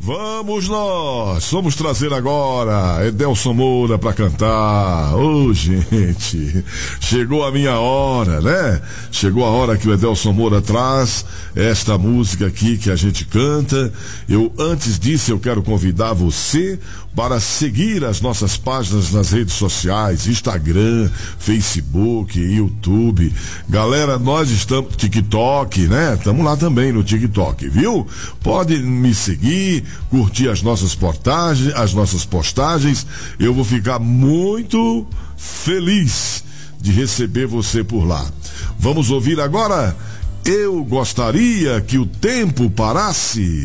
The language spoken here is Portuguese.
Vamos nós, vamos trazer agora Edelson Moura pra cantar. Ô, gente, chegou a minha hora, né? Chegou a hora que o Edelson Moura traz esta música aqui que a gente canta. Antes disso, eu quero convidar você para seguir as nossas páginas nas redes sociais, Instagram, Facebook, YouTube. Galera, nós estamos TikTok, né? Estamos lá também no TikTok, viu? Pode me seguir, curtir as nossas postagens. Eu vou ficar muito feliz de receber você por lá. Vamos ouvir agora Eu Gostaria que o Tempo Parasse.